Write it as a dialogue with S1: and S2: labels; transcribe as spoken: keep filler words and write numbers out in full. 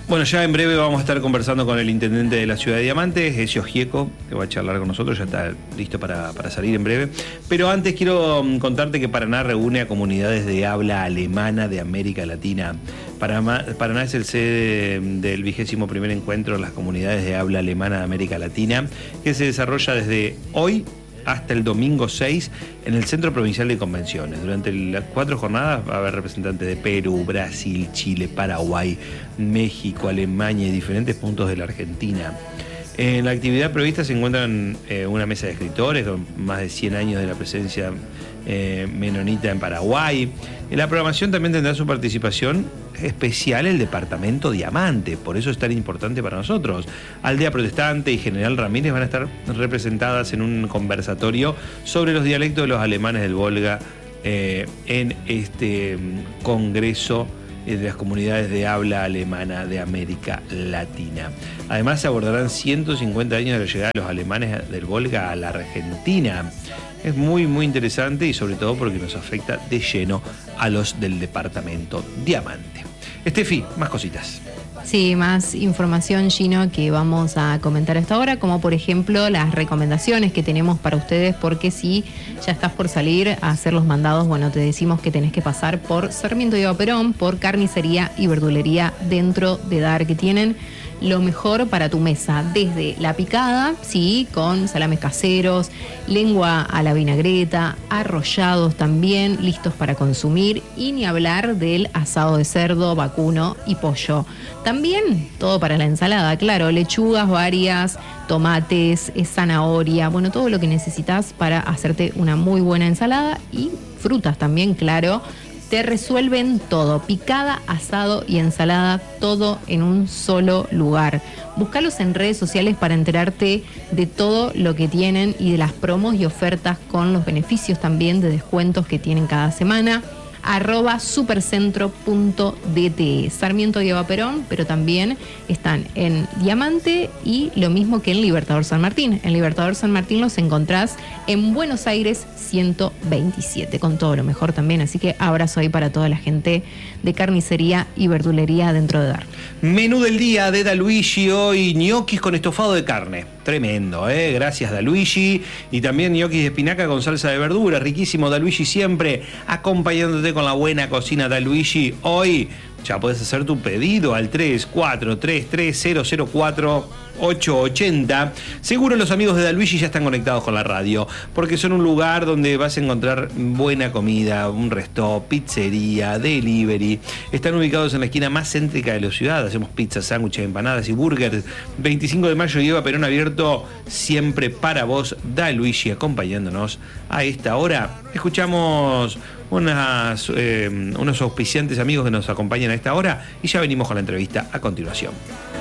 S1: Bueno, ya en breve vamos a estar conversando con el intendente de la ciudad de Diamantes, Ezio Gieco, que va a charlar con nosotros, ya está listo para, para salir en breve. Pero antes quiero contarte que Paraná reúne a comunidades de habla alemana de América Latina. Paraná, Paraná es el sede del vigésimo primer encuentro de las comunidades de habla alemana de América Latina, que se desarrolla desde hoy hasta el domingo seis en el Centro Provincial de Convenciones. Durante las cuatro jornadas va a haber representantes de Perú, Brasil, Chile, Paraguay, México, Alemania y diferentes puntos de la Argentina. En la actividad prevista se encuentran eh, una mesa de escritores con más de cien años de la presencia eh, menonita en Paraguay. En la programación también tendrá su participación especial el departamento Diamante, por eso es tan importante para nosotros. Aldea Protestante y General Ramírez van a estar representadas en un conversatorio sobre los dialectos de los alemanes del Volga eh, en este congreso de las comunidades de habla alemana de América Latina. Además se abordarán ciento cincuenta años de la llegada de los alemanes del Volga a la Argentina. Es muy muy interesante y sobre todo porque nos afecta de lleno a los del departamento Diamante. Estefi, más cositas.
S2: Sí, más información, Gino, que vamos a comentar hasta ahora, como por ejemplo las recomendaciones que tenemos para ustedes, porque si ya estás por salir a hacer los mandados, bueno, te decimos que tenés que pasar por Sarmiento y Eva Perón, por carnicería y verdulería dentro de Dar, que tienen lo mejor para tu mesa, desde la picada, sí, con salames caseros, lengua a la vinagreta, arrollados también, listos para consumir, y ni hablar del asado de cerdo, vacuno y pollo. También todo para la ensalada, claro, lechugas varias, tomates, zanahoria, bueno, todo lo que necesitas para hacerte una muy buena ensalada, y frutas también, claro. Te resuelven todo, picada, asado y ensalada, todo en un solo lugar. Búscalos en redes sociales para enterarte de todo lo que tienen y de las promos y ofertas con los beneficios también de descuentos que tienen cada semana. Arroba supercentro punto d t e. Sarmiento y Eva Perón, pero también están en Diamante y lo mismo que en Libertador San Martín. En Libertador San Martín los encontrás en Buenos Aires ciento veintisiete, con todo lo mejor también. Así que abrazo ahí para toda la gente de carnicería y verdulería dentro de Dar.
S1: Menú del día de Daluigi hoy, ñoquis con estofado de carne. Tremendo, ¿eh? Gracias, Daluigi. Y también ñoquis de espinaca con salsa de verdura. Riquísimo, Daluigi, siempre acompañándote con la buena cocina. Daluigi, hoy ya puedes hacer tu pedido al tres cuatro tres tres cero cero cuatro ocho ocho cero. Seguro los amigos de Daluigi ya están conectados con la radio, porque son un lugar donde vas a encontrar buena comida, un resto, pizzería, delivery. Están ubicados en la esquina más céntrica de la ciudad. Hacemos pizzas, sándwiches, empanadas y burgers. veinticinco de mayo y Eva Perón abierto siempre para vos. Daluigi acompañándonos a esta hora. Escuchamos unas, eh, unos auspiciantes amigos que nos acompañan a esta hora y ya venimos con la entrevista a continuación.